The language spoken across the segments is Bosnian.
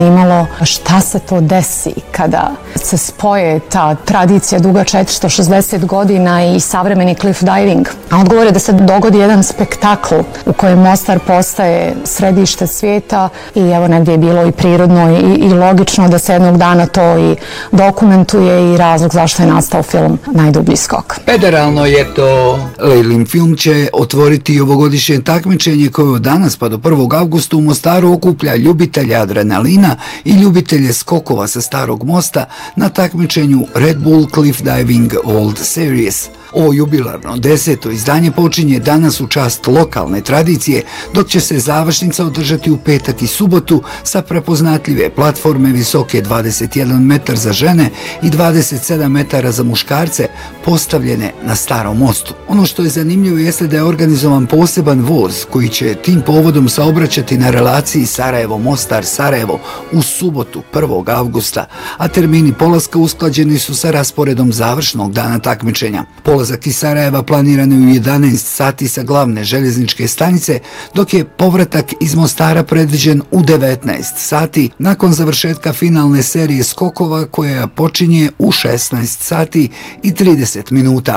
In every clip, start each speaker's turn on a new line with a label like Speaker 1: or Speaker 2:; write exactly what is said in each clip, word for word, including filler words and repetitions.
Speaker 1: imalo šta se to desi kada se spoje ta tradicija duga četiristo šezdeset godina i savremeni cliff diving. A odgovor je da se dogodi jedan spektakl u kojem Mostar postaje središte svijeta i evo negdje je bilo i prirodno i, i logično da se jednog dana to i dokumentuje i razlog zašto je nastao film Najdublji skok.
Speaker 2: Federalno je to. Lejlin film će otvoriti ovogodišnje takmičenje koje od danas pa do prvog avgusta u Mostaru okuplja ljubitelje adrenalina i ljubitelje skokova sa Starog mosta na takmičenju Red Bull Cliff Diving World Series. Ovo jubilarno deseto izdanje počinje danas u čast lokalne tradicije, dok će se završnica održati u petak i subotu sa prepoznatljive platforme visoke dvadeset jedan metar za žene i dvadeset sedam metara za muškarce postavljene na Starom mostu. Ono što je zanimljivo jeste da je organizovan poseban voz koji će tim povodom saobraćati na relaciji Sarajevo-Mostar-Sarajevo u subotu prvog avgusta, a termini polaska usklađeni su sa rasporedom završnog dana takmičenja. Polazak iz Sarajeva planiran je u jedanaest sati sa glavne željezničke stanice, dok je povratak iz Mostara predviđen u devetnaest sati nakon završetka finalne serije skokova koja počinje u šesnaest sati i trideset minuta.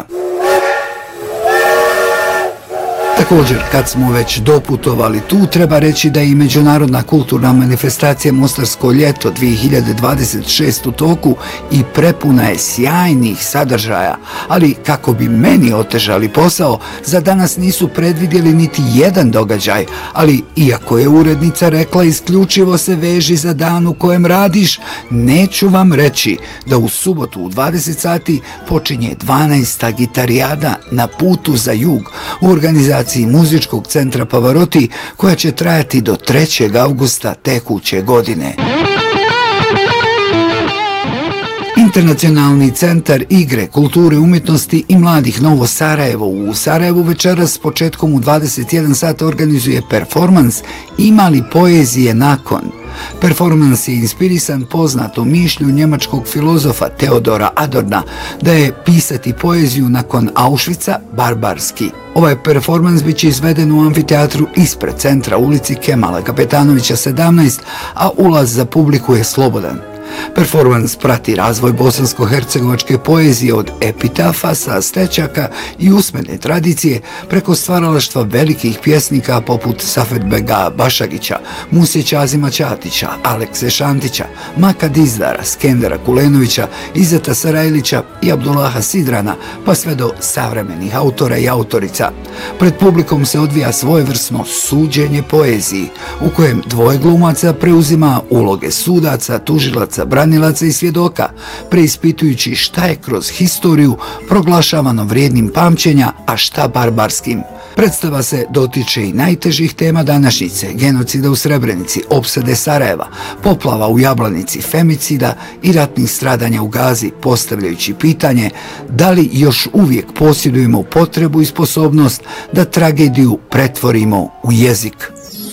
Speaker 2: Također, kad smo već doputovali tu, treba reći da je i međunarodna kulturna manifestacija Mostarsko ljeto dvije hiljade dvadeset šeste u toku i prepuna je sjajnih sadržaja, ali kako bi meni otežali posao, za danas nisu predvidjeli niti jedan događaj, ali iako je urednica rekla isključivo se veži za dan u kojem radiš, neću vam reći da u subotu u dvadeset sati počinje dvanaesta gitarijada na putu za jug u organizaciji muzičkog centra Pavarotti koja će trajati do trećeg avgusta tekuće godine. Internacionalni centar igre, kulture, umjetnosti i mladih Novo Sarajevo u Sarajevu večeras s početkom u dvadeset jedan sat organizuje performans Ima li poezije nakon? Performans je inspirisan poznatom mišlju njemačkog filozofa Teodora Adorna da je pisati poeziju nakon Auschwitza barbarski. Ovaj performans bit će izveden u amfiteatru ispred centra ulici Kemala Kapetanovića sedamnaest, a ulaz za publiku je slobodan. Performans prati razvoj bosansko-hercegovačke poezije od epitafa sa stečaka i usmene tradicije preko stvaralaštva velikih pjesnika poput Safetbega Bašagića, Musje Ćazima Ćatića, Alekse Šantića, Maka Dizdara, Skendera Kulenovića, Izeta Sarajlića i Abdullaha Sidrana, pa sve do savremenih autora i autorica. Pred publikom se odvija svojevrsno suđenje poeziji, u kojem dvoje glumaca preuzima uloge sudaca, tužilaca, branilaca i svjedoka, preispitujući šta je kroz historiju proglašavano vrijednim pamćenja, a šta barbarskim. Predstava se dotiče i najtežih tema današnjice, genocida u Srebrenici, opsade Sarajeva, poplava u Jablanici, femicida i ratnih stradanja u Gazi, postavljajući pitanje da li još uvijek posjedujemo potrebu i sposobnost da tragediju pretvorimo u jezik.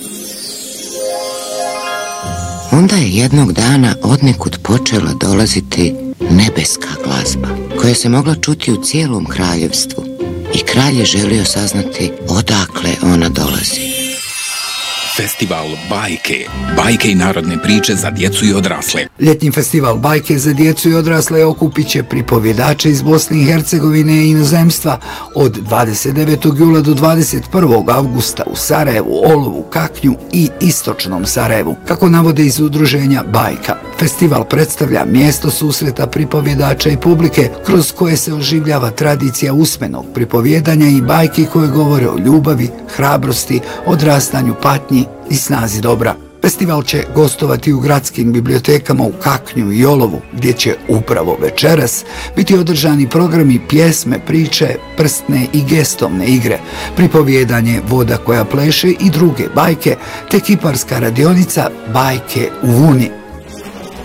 Speaker 3: Onda je jednog dana odnekud počela dolaziti nebeska glazba, koja se mogla čuti u cijelom kraljevstvu i kralj je želio saznati odakle ona dolazi.
Speaker 4: Festival bajke. Bajke i narodne priče za djecu i odrasle.
Speaker 2: Ljetni festival bajke za djecu i odrasle okupit će pripovjedače iz Bosne i Hercegovine i inozemstva od dvadeset devetog jula do dvadeset prvog avgusta u Sarajevu, Olovu, Kaknju i istočnom Sarajevu, kako navode iz udruženja Bajka. Festival predstavlja mjesto susreta pripovjedača i publike kroz koje se oživljava tradicija usmenog pripovjedanja i bajki koje govore o ljubavi, hrabrosti, odrastanju, patnji i snazi dobra. Festival će gostovati u gradskim bibliotekama u Kaknju i Olovu, gdje će upravo večeras biti održani programi pjesme, priče, prstne i gestovne igre, pripovjedanje Voda koja pleše i druge bajke, te kiparska radionica Bajke u Vuni.